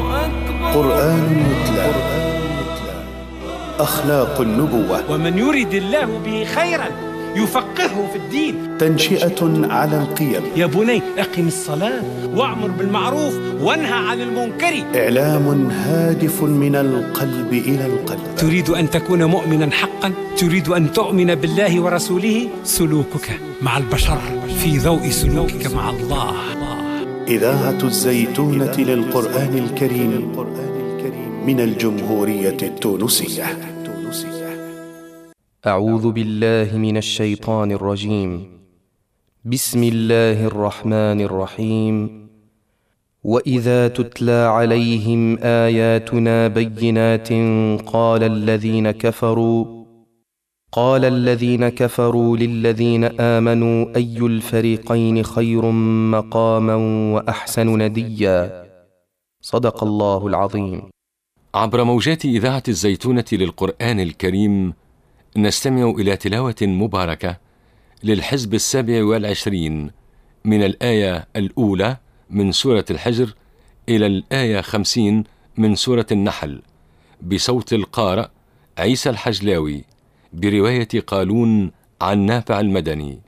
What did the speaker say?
قرآن يتلى. أخلاق النبوة. ومن يرد الله به خيرا يفقهه في الدين. تنشئة على القيم. يا بني أقم الصلاة وأمر بالمعروف وانهى عن المنكر. إعلام هادف من القلب إلى القلب. تريد أن تكون مؤمنا حقا؟ تريد أن تؤمن بالله ورسوله؟ سلوكك مع البشر في ضوء سلوكك مع الله. إذاعة الزيتونة للقرآن الكريم من الجمهورية التونسية. أعوذ بالله من الشيطان الرجيم. بسم الله الرحمن الرحيم. وإذا تتلى عليهم آياتنا بينات قال الذين كفروا للذين آمنوا أي الفريقين خير مقاما وأحسن نديا. صدق الله العظيم. عبر موجات إذاعة الزيتونة للقرآن الكريم نستمع إلى تلاوة مباركة للحزب 27 من الآية الأولى من سورة الحجر إلى الآية 50 من سورة النحل، بصوت القارئ عيسى الحجلاوي، برواية قالون عن نافع المدني.